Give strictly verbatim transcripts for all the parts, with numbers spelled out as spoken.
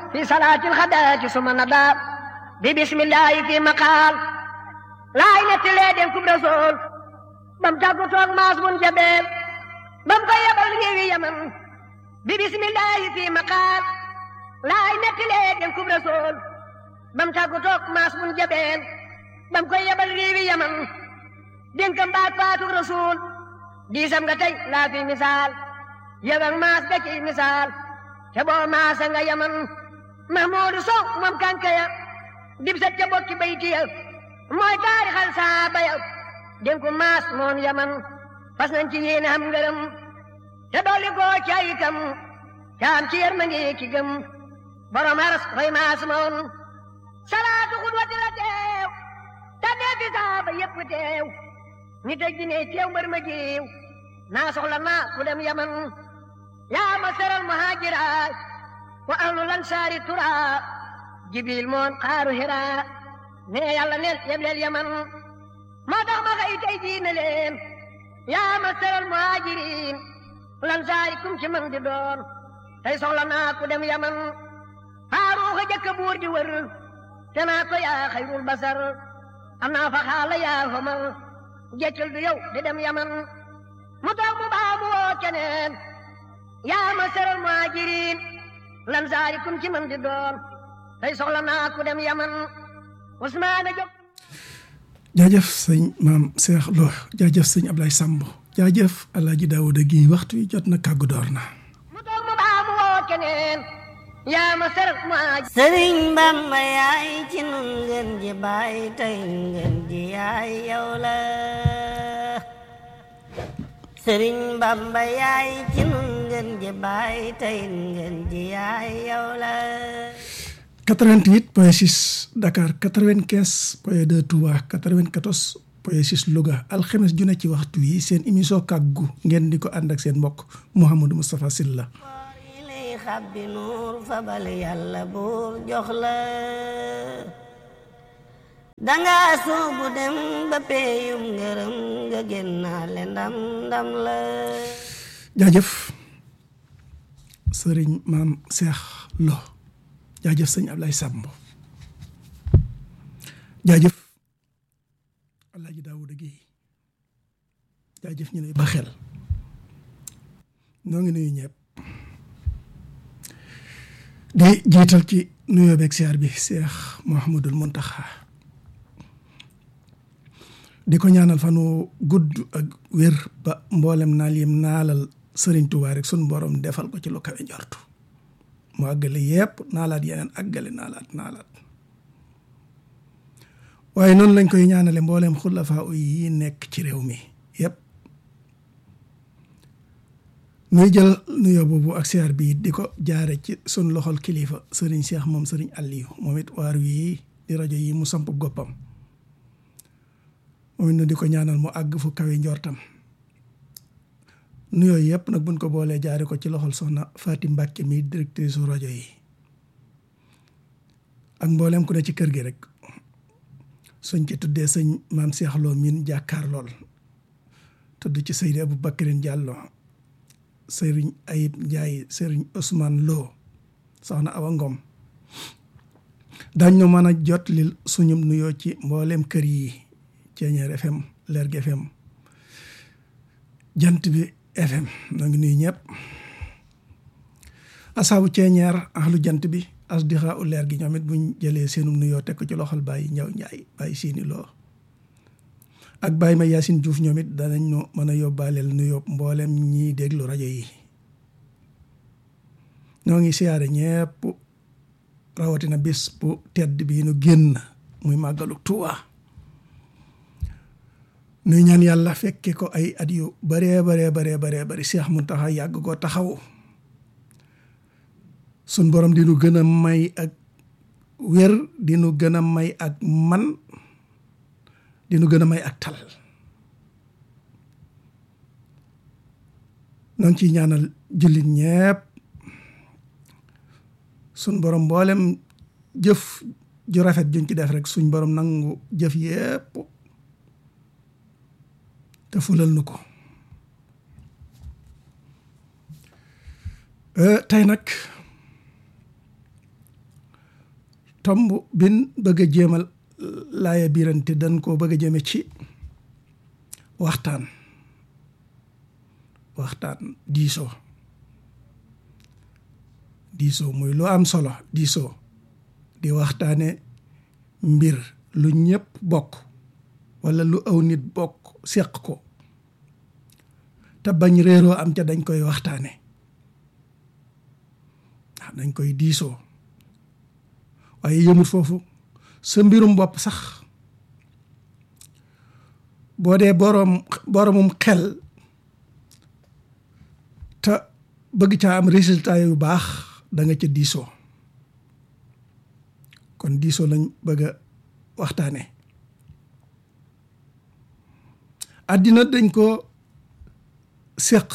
في صلاة الغداة ثم نضى ببسم الله في مقال لا إله إلا الله كم رسول بم تاكو توك ماس بن جبل بم كو يبل ريوي يمن ببسم الله في مقال لا إله إلا الله كم رسول بم تاكو توك ماس بن جبل بم كو يبل ريوي يمن دينكم بات فاتو رسول ديسم nga tay la fi misal yabang mas ba ci misal te bo mas nga yaman mahmoud sow mom kankaya dib sa te bokki bayti ya moy tarikhal saaba ya denku mas mon yaman fas nañ ci yene am ngërëm te doli ko ci itam taam ci yermane ki gëm borom aras fay mas mon salatu khudwati la teew ta defi saaba yépp teew ni tej dine teew mbër ma jiw naa soxla naa ku dem yaman yaa masaral muhajira wa ahlul ansaari tura jibril moon xaaru hira ne yàlla neen yebleel yaman moo tax ma xëy tey diine leen yaa masaral muhajirin lansaari kum ci man di doon tey soxla naa ku dem yaman faaruuxa jëkk buur di wër te naa ko yaa xayrul basar am naa fa xaala yaa homal jeccul du yow di dem yaman mu toog mu baamu woo keneen yaa masaral muhajirin lansaari kum ci man di doon tey soxla naa ku dem yaman Ousmane Diop jaajëf sëñ maam Cheikh Lo jaajëf sëñ Ablaye Samb jaajëf Alaaji Daawuda gi waxtu wi jot na kàggu door na mu toog mu baamu woo keneen yaa masaral muhajirin Sëriñ Bamba yaay ci nun ngeen ji baay tey ngeen ji yaay yow la Sëriñ Bamba yaay ci nun ngeen ji baay tey ngeen ji yaay yow la quatre-vingt-huit point six Dakar quatre-vingt-quinze point deux Touba quatre-vingt-quatorze point six Louga alxames ju ne ci waxtu yi seen émission kàggu ngeen di ko ànd ak seen mbokk Mouhamadou Moustapha Sylla yi lay xabbi nuur fabal yàlla buur jox la danga soobu dem ba peeyum ngërëm nga génnaale ndam ndam la jaajëf sëriñ maam Cheikh Lo jaajëf sëñ Ablaye Samb jaajëf Alaaji Daawuda gi jaajëf ñu lay ba xel noo ngi nuyu ñëpp di jiital ci nuyoo beeg siyaar bi Cheikh Mouhamadoul Mountakha di ko ñaanal fanu gudd ak wér ba mboolem naal yim naalal Sëriñ Tuubaa rek sun borom defal ko ci lu kawe njortu mu àggale yépp naalaat yeneen àggale naalaat naalaat waaye noonu lañ koy ñaanale mboolem xulafaa yi nekk ci réew mi yépp nuy jël nuyoo boobu ak siyaar bi di ko jaare ci sun loxol kilifa Sëriñ Cheikh moom Sëriñ Aliou moom it waar wi di rajo yi mu samp goppam moom it nu di ko ñaanal mu àgg fu kawe njortam nuyoo yëpp nag buñ ko boolee jaare ko ci loxol soxna Fatim Mbàkke mi directrice su rajo yi ak mboolem ku ne ci kër gi rek suñ ci tuddee sëñ maam Cheikh Lo min jàkkaar lool tudd ci Seydi Abou Bakrin Diallo sëriñ Ayib Ndiaye sëriñ Ousmane Lo soxna Awa Ngom dañ ñu mën a jot lil suñum nuyoo ci mboolem kër yi Ceeñeer F M Lergui F M Jant bi F M noo ngi nuyu ñëpp asaabu Ceeñeer ahlu Jant bi asdixa u Lergui ñoom it buñ jëlee seenum nuyoo teg ko ci loxol Baye Ñaw Njaay Baye Siini Lo ak Baye ma Yaasin Juuf ñoom it danañ ñu mën a yóbbaaleel nuyoo mboolem ñiy déglu rajo yi ñoo ngi siyaare ñëpp rawatina bis bu tedd bi nu génn muy màggalu Tuubaa nuy ñaan yàlla fekke ko ay at yu baree baree baree baree bari Cheikh Mountakha yàgg koo taxaw sun borom di nu gën a may ak wér di nu gën a may ak man di nu gën a may ak tal noo ngi ciy ñaanal jullit ñépp sun borom mboolem jëf ju rafet juñ ci def rek suñ borom nangu jëf yépp te fulal nu ko tey nag tomb bin bëgg a jéemal laaya biirante dañ koo bëgg a jëme ci waxtaan waxtaan diisoo diisoo muy lu am solo diisoo di waxtaane mbir lu ñëpp bokk walla lu aw nit bokk seq ko te bañ réeroo am ca dañ koy waxtaane ndax dañ koy diisoo waaye yëmut foofu sa mbirum bopp sax boo dee boroom boroomum xel te bëgg caa am résultat yu baax da nga ca diisoo kon diisoo lañ bëgg a waxtaane àddina dañ ko séq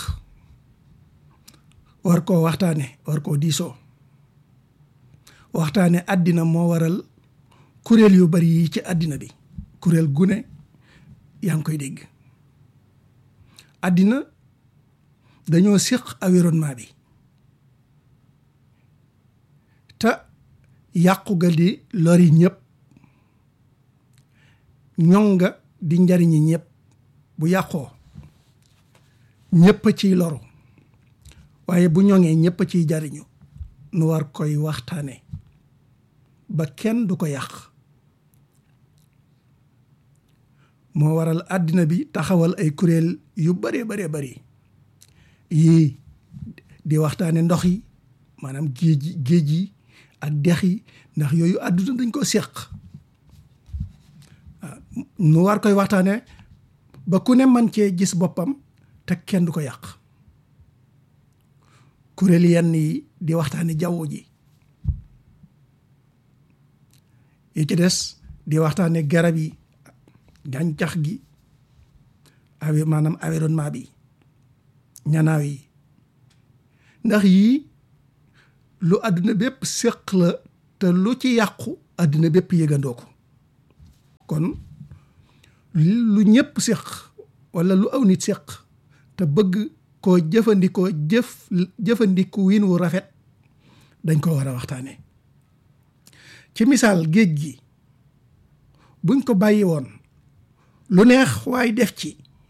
war koo waxtaane war koo diisoo waxtaane àddina moo waral kuréel yu bari yi ci àddina bi kuréel gune yaa ngi koy dégg àddina dañoo séq environnement bi te yàqu ga di lori ñëpp ñoŋ nga di njariñi ñëpp bu yàqoo ñëpp ciy loru waaye bu ñoŋee ñëpp ciy jariñu nu war koy waxtaane ba kenn du ko yàq moo waral àddina bi taxawal ay kuréel yu bare bare bari yii di waxtaane ndox yi maanaam géej yi géej yi ak dex yi ndax yooyu àdduna dañ ko seq waaw nu war koy waxtaane ba ku ne man cee gis boppam te kenn du ko yàq kuréel yenn yi di waxtaane jaww ji yi ci des di waxtaane garab yi gàncax gi awi maanaam environnement bi ñanaaw yi ndax yii lu àdduna bépp séq la te lu ci yàqu àdduna bépp yëgandoo ko kon lu ñëpp séq walla lu aw nit séq te bëgg koo jëfandikoo jëf jëfandiku wiin wu rafet dañ ko war a waxtaane ci misaal géej gi buñ ko bàyyi woon lu neex waaye def ci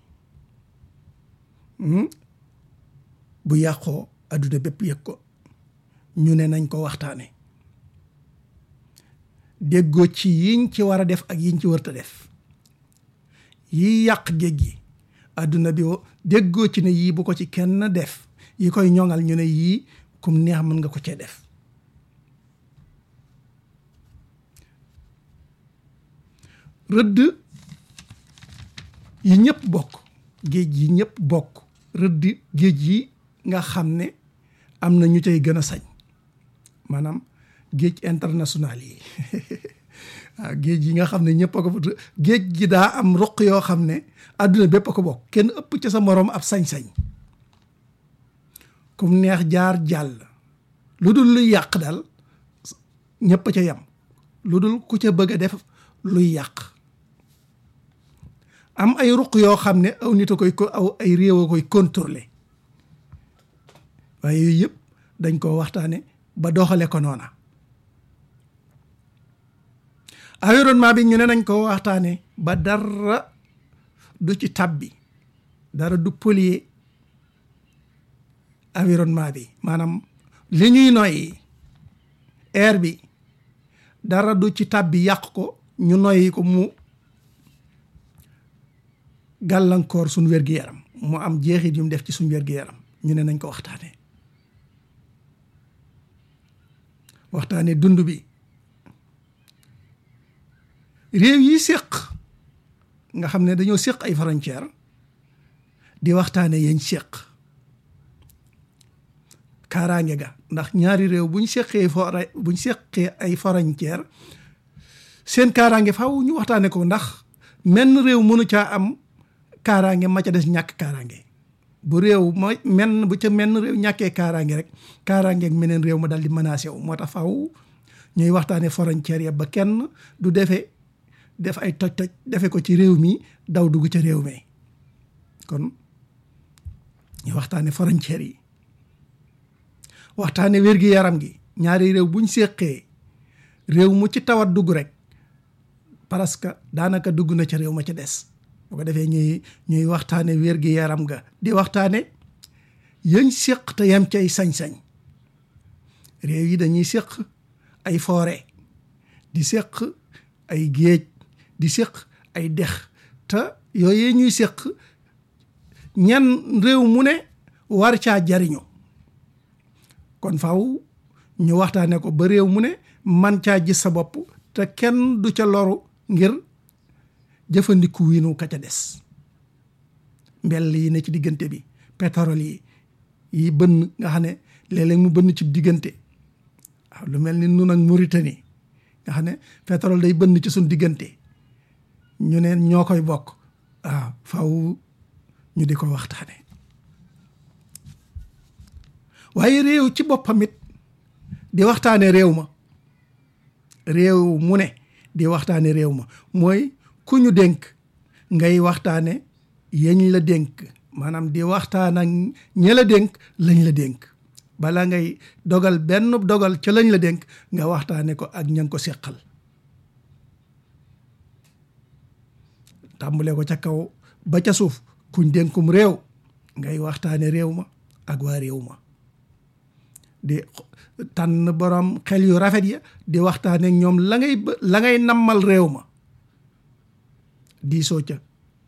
bu yàqoo adduna bépp yëg ko ñu ne nañ ko waxtaane déggoo ci yiñ ci war a def ak yiñ ci wërta def yi yàq géej gi adduna bi déggoo ci ne yii bu ko ci kenn def yi koy ñoŋal ñu ne yii kum neex mën nga ko cee def rëdd yi ñëpp bokk géej yi ñëpp bokk rëdd géej yi nga xam ne am na ñu cay gën a sañ maanaam géej international yi waaw géej yi nga xam ne ñëpp a ko géej gi daa am ruq yoo xam ne àdduna bépp a ko bokk kenn ëpp ca sa moroom ab sañ-sañ kum neex jaar jàll lu dul luy yàq daal ñëpp a ca yem lu dul ku ca bëgg a def luy yàq am ay ruq yoo xam ne aw nit a koy ko aw ay réew a koy contrôler waaye yooyu yëpp dañ ko waxtaane ba doxale ko noona environnement bi ñu ne nañ ko waxtaane ba dara du ci tabbi dara du polluer environnement bi maanaam li ñuy noyyi air bi dara du ci tabbi yàq ko ñu noyyi ko mu gàllankoor suñ wér-gi-yaram mu am jeexit yu mu def ci suñ wér-gi-yaram ñu ne nañ ko waxtaane waxtaane dund bi réew yi séq nga xam ne dañoo séq ay frontière di waxtaane yañ séq kaaraange ga ndax ñaari réew buñ séqee fora buñ séqee ay frontière seen kaaraange faw ñu waxtaane ko ndax menn réew mënu caa am kaaraange ma ca des ñàkk kaaraange bu réew mooy menn bu ca menn réew ñàkkee kaaraange rek kaaraange ak meneen réew ma dal di menacé wu moo tax faw ñuy waxtaane frontière ya ba kenn du defee def ay toj-toj defe ko ci réew mi daw dugg ca réew mi kon ñu waxtaane frontière yi waxtaane wér-gi-yaram gi ñaari réew buñ séqee réew mu ci tawat dugg rek parce que daanaka dugg na ca réew ma ca des bu ko defee ñuy ñuy waxtaane wér gi yaram ga di waxtaane yañ séq te yam cay sañ-sañ réew yi dañuy séq ay forêt di séq ay géej di séq ay dex te yooyu ñuy séq ñan réew mu ne war caa jariñu kon faw ñu waxtaane ko ba réew mu ne man caa gis sa bopp te kenn du ca loru ngir jëfandiku wiinu ka ca des mbell yi ne ci diggante bi pétrole yi yi bënn nga xam ne léeg-léeg mu bënn ci diggante waaw lu mel ni nun ak Mauritanie nga xam ne pétrole day bënn ci suñ diggante ñu ne ñoo koy bokk waaw faw ñu di ko waxtaane waaye réew ci boppam it di waxtaane réew ma réew mu ne di waxtaane réew ma mooy ku ñu dénk ngay waxtaane yañ la dénk maanaam di waxtaan ak ña la dénk lañ la dénk bala ngay dogal benn dogal ca lañ la dénk nga waxtaane ko ak ña ngi ko seqal tàmbale ko ca kaw ba ca suuf kuñ dénkum réew ngay waxtaane réew ma ak waa réew ma di tànn borom xel yu rafet ya di waxtaane ñoom la ngay la ngay nammal réew ma diisoo ca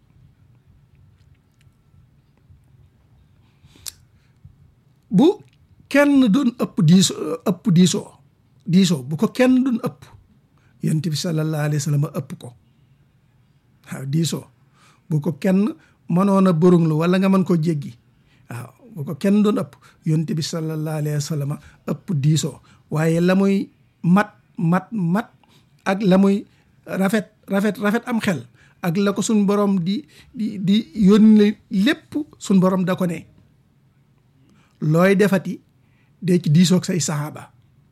bu kenn doon ëpp diisoo ëpp diisoo diisoo bu ko kenn doon ëpp yonent bi sallallahu alayhi wa sallam ëpp ko waaw diisoo bu ko kenn mënoon a bërunglu wala nga mën koo jéggi waaw bu ko kenn doon ëpp yonent bi sallallahu alayhi wa sallam ëpp diisoo waaye la muy mat mat mat ak la muy rafet rafet rafet am xel ak la ko suñ borom di di di yónni lépp suñ borom da ko ne looy defati dee ci diisoo ak say saxaaba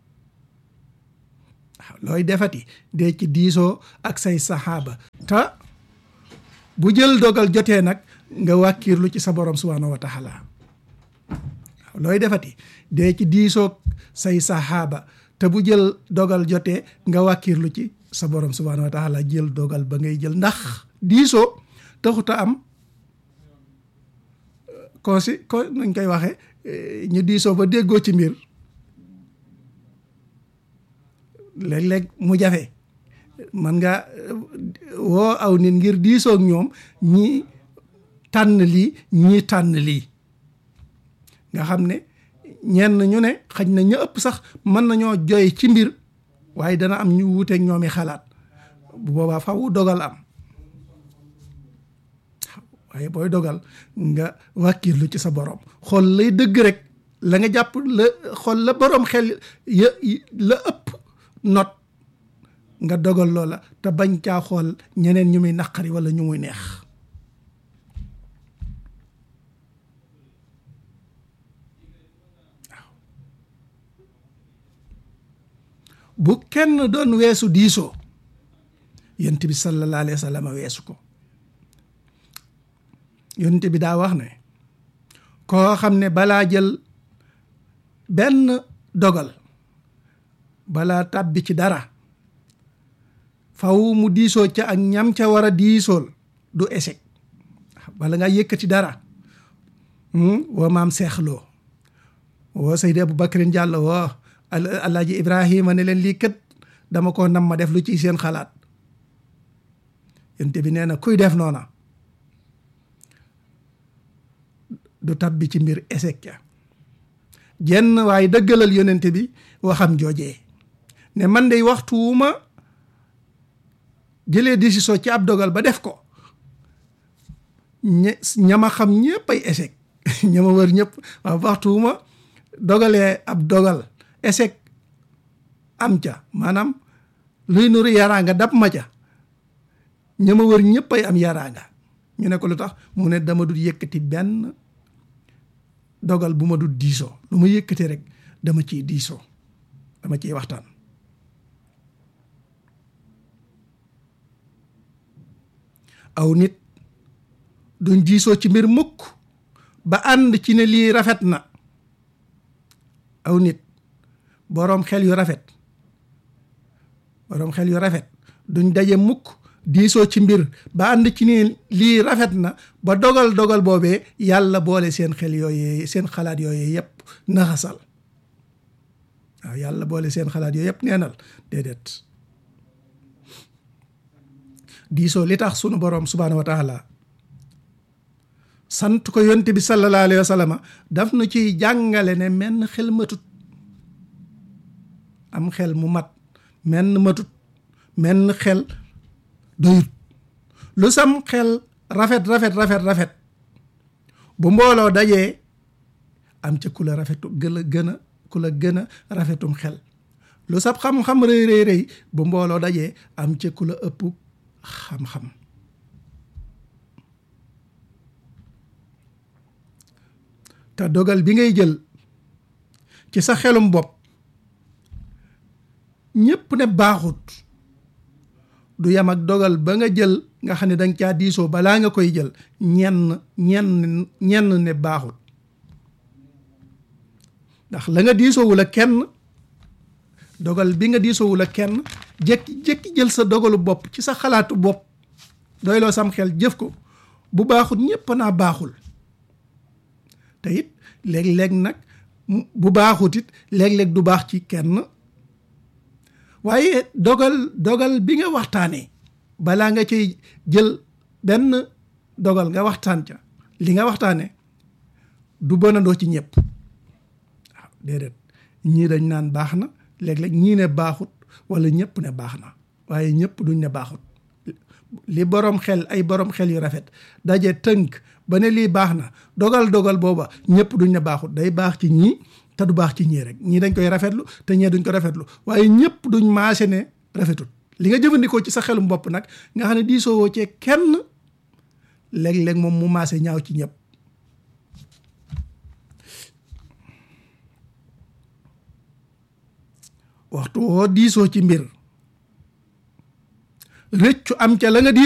waaw looy defati dee ci diisoo ak say saxaaba te bu jël dogal jotee nag nga wàkkiirlu ci sa borom subhaanahu wa taala waaw looy defati dee ci diisoo say saxaaba te bu jël dogal jotee nga wàkkiirlu ci sa borom subhaanahu wa taala jël dogal ba ngay jël ndax diisoo taxuta am consi ko nañ koy waxee ñu diisoo ba déggoo ci mbir léeg-léeg mu jafe man nga woo aw nit ngir diisoo ak ñoom ñi tànn lii ñi tànn lii nga xam ne ñenn ñu ne xaj na ñu ëpp sax mën nañoo joy ci mbir waaye dana am ñu wuuteeg ñoomi xalaat bu boobaa faw dogal am waaye booy dogal nga wàkkirlu ci sa borom xool lay dëgg rek la nga jàpp la xool la borom xel ya la ëpp not nga dogal loola te bañ caa xool ñeneen ñu muy naqari wala ñu muy neex waaw bu kenn doon weesu diisoo yonent bi sallallahu alayhi wa sallam weesu ko yonent bi daa wax ne koo xam ne balaa jël benn dogal balaa tàbbi ci dara faw mu diisoo ca ak ñam ca war a diisool du échec bala nga yëkkati dara woo maam seexloo woo Seydi Aboubacrine Diallo woo Alaaji Ibrahima ne leen lii kat dama ko nam ma def lu ci seen xalaat yonent bi nee na kuy def noona du tabbi ci mbir échec ca jenn waaye dëggalal yonent bi waxam joojee ne man de waxtu wu ma jëlee décision ci ab dogal ba def ko ña ñama xam ñëpp ay échec ñama wër ñëpp waaw waxtu wu ma dogalee ab dogal échec am ca maanaam luy nuru yaraanga dab ma ca ñama wër ñëpp ay am yaraanga ñu ne ko lu tax mu ne dama dul yëkkati benn dogal bu ma dul diisoo lu ma yëkkati rek dama ciy diisoo dama ciy waxtaan aw nit duñ diisoo ci mbir mukk ba ànd ci ne lii rafet na aw nit boroom xel yu rafet borom xel yu rafet duñ daje mukk diisoo ci mbir ba ànd ci ni lii rafet na ba dogal dogal boobee yàlla boole seen xel yooyee seen xalaat yooyee yépp naxasal waaw yàlla boole seen xalaat yooyu yépp neenal déedéet diisoo li tax sunu borom subhaanahu wa taala sant ko yonte bi sallallahu alayhi wa sallam daf nu ciy jàngale ne menn xel matut am xel mu mat menn matut menn xel doyut lu sam xel rafet rafet rafet rafet bu mbooloo dajee am ca ku la rafetu gën a gën a ku la gën a rafetum xel lu sab xam-xam rëy rëy rëy bu mbooloo dajee am ca ku la ëpp xam-xam te dogal bi ngay jël ci sa xelum bopp ñépp ne baaxut du yam ak dogal ba nga jël nga xam ne danga caa diisoo balaa nga koy jël ñenn ñenn ñenn ne baaxut ndax la nga diisoowul ak kenn dogal bi nga diisoowul ak kenn jékki jékki jël sa dogalu bopp ci sa xalaatu bopp doyloo sam xel jëf ko bu baaxut ñépp naa baaxul te it léeg-léeg nag bu baaxut it léeg-léeg du baax ci kenn waaye dogal dogal bi nga waxtaanee balaa nga ciy jël benn dogal nga waxtaan ca li nga waxtaanee du bonandoo ci ñëpp waaw déedéet ñii dañ naan baax na léeg-léeg ñii ne baaxut wala ñëpp ne baax na waaye ñëpp duñ ne baaxut li borom xel ay borom xel yu rafet daje tënk ba ne lii baax na dogal dogal booba ñëpp duñ ne baaxut day baax ci ñii te du baax ci ñii rek ñii dañ koy rafetlu te ñee duñ ko rafetlu waaye ñëpp duñ maase ne rafetut li nga jëfandikoo ci sa xelum bopp nag nga xam ne diisoowoo cee kenn léeg-léeg moom mu maase ñaaw ci ñëpp waxtu woo diisoo ci mbir rëccu am ca la nga diis